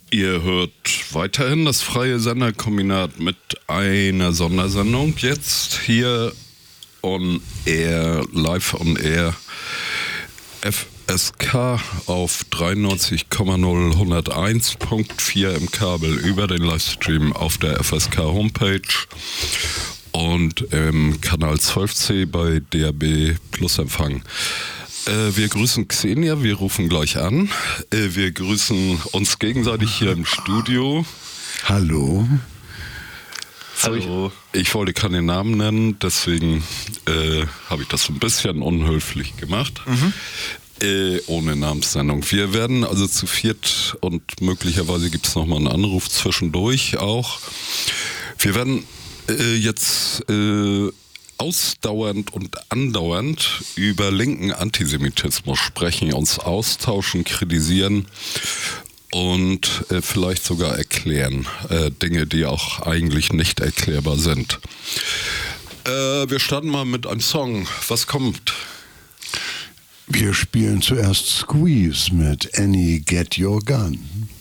Ihr hört weiterhin das freie Senderkombinat mit einer Sondersendung. Jetzt hier on air, live on air, FSK auf 93,0 101.4 im Kabel über den Livestream auf der FSK Homepage und im Kanal 12C bei DAB Plus Empfang. Wir grüßen Xenia, wir rufen gleich an. Wir grüßen uns gegenseitig hier im Studio. Hallo. Hallo. Ich wollte keinen Namen nennen, deswegen habe ich das ein bisschen unhöflich gemacht. Ohne Namensnennung. Wir werden also zu viert und möglicherweise gibt es nochmal einen Anruf zwischendurch auch. Wir werden jetzt ausdauernd und andauernd über linken Antisemitismus sprechen, uns austauschen, kritisieren und vielleicht sogar erklären. Dinge, die auch eigentlich nicht erklärbar sind. Wir starten mal mit einem Song. Was kommt? Wir spielen zuerst Squeeze mit Annie Get Your Gun.